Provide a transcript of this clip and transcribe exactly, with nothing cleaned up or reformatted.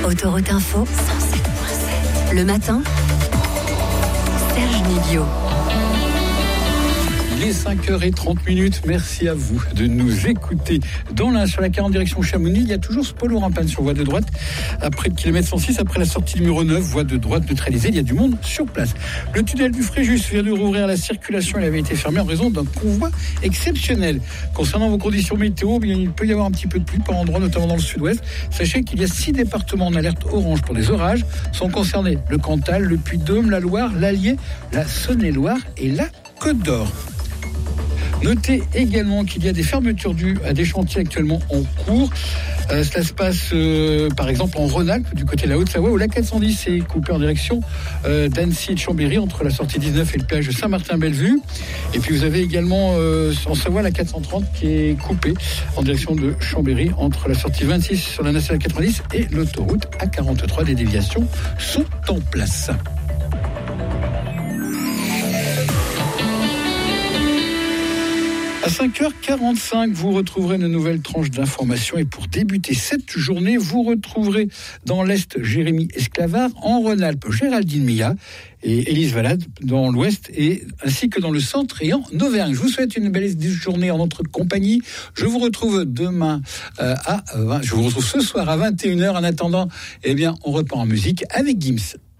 Autoroute Info, cent sept virgule sept. Le matin, Serge Nivio. Il est cinq heures trente. Merci à vous de nous écouter. Dans la, sur la quarante direction Chamonix, il y a toujours ce polo rampane sur voie de droite. Après le kilomètre cent six, après la sortie numéro neuf, voie de droite neutralisée, il y a du monde sur place. Le tunnel du Fréjus vient de rouvrir la circulation. Il avait été fermé en raison d'un convoi exceptionnel. Concernant vos conditions météo, bien, il peut y avoir un petit peu de pluie par endroits, notamment dans le sud-ouest. Sachez qu'il y a six départements en alerte orange pour des orages. Sont concernés le Cantal, le Puy-de-Dôme, la Loire, l'Allier, la Saône-et-Loire et la Côte d'Or. Notez également qu'il y a des fermetures dues à des chantiers actuellement en cours. Euh, cela se passe euh, par exemple en Rhône-Alpes, du côté de la Haute-Savoie, où la quatre cent dix est coupée en direction euh, d'Annecy et de Chambéry, entre la sortie dix-neuf et le péage de Saint-Martin-Bellevue. Et puis vous avez également euh, en Savoie la quatre cent trente qui est coupée en direction de Chambéry, entre la sortie vingt-six sur la nationale quatre-vingt-dix et l'autoroute A quarante-trois. Des déviations sont en place. À cinq heures quarante-cinq, vous retrouverez une nouvelle tranche d'informations. Et pour débuter cette journée, vous retrouverez dans l'Est Jérémy Esclavard, en Rhône-Alpes Géraldine Mia et Élise Valade dans l'Ouest, et ainsi que dans le centre et en Auvergne. Je vous souhaite une belle journée en notre compagnie. Je vous retrouve demain euh, à vingt, je vous retrouve ce soir à vingt et une heures. En attendant, eh bien, on repart en musique avec Gims.